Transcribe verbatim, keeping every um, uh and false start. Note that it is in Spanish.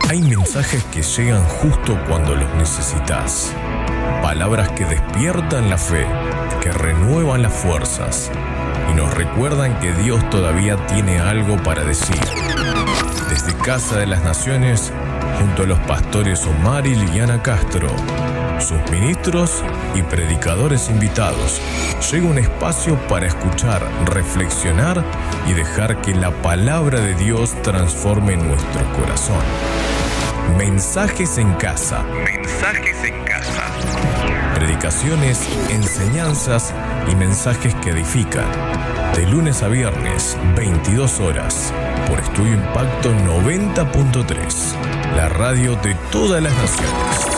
Hay mensajes que llegan justo cuando los necesitas. Palabras que despiertan la fe, que renuevan las fuerzas y nos recuerdan que Dios todavía tiene algo para decir. Desde Casa de las Naciones, junto a los pastores Omar y Liliana Castro, sus ministros y predicadores invitados, llega un espacio para escuchar, reflexionar y dejar que la palabra de Dios transforme nuestro corazón. Mensajes en casa. Mensajes en casa. Predicaciones, enseñanzas y mensajes que edifican. De lunes a viernes, veintidós horas, por Estudio Impacto noventa punto tres, la radio de todas las naciones.